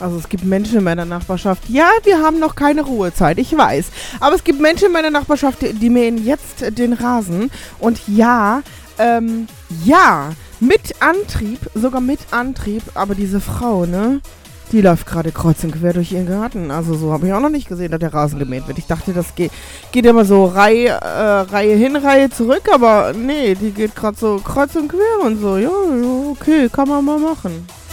Also es gibt Menschen in meiner Nachbarschaft, ja, wir haben noch keine Ruhezeit, ich weiß. Aber es gibt Menschen in meiner Nachbarschaft, die mähen jetzt den Rasen. Und ja, mit Antrieb, sogar mit Antrieb. Aber diese Frau, ne, die läuft gerade kreuz und quer durch ihren Garten. Also so habe ich auch noch nicht gesehen, dass der Rasen gemäht wird. Ich dachte, das geht immer so Reihe hin, Reihe zurück. Aber nee, die geht gerade so kreuz und quer und so. Ja, okay, kann man mal machen.